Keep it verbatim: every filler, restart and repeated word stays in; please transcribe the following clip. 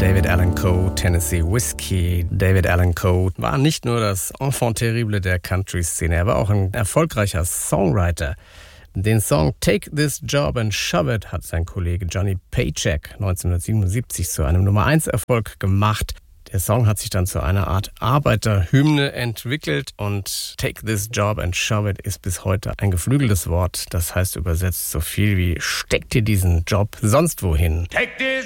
David Allan Coe, Tennessee Whiskey. David Allan Coe war nicht nur das Enfant terrible der Country-Szene, er war auch ein erfolgreicher Songwriter. Den Song Take This Job and Shove It hat sein Kollege Johnny Paycheck neunzehnhundertsiebenundsiebzig zu einem Nummer eins Erfolg gemacht. Der Song hat sich dann zu einer Art Arbeiterhymne entwickelt und Take This Job and Shove It ist bis heute ein geflügeltes Wort. Das heißt übersetzt so viel wie steck dir diesen Job sonst wohin. Take this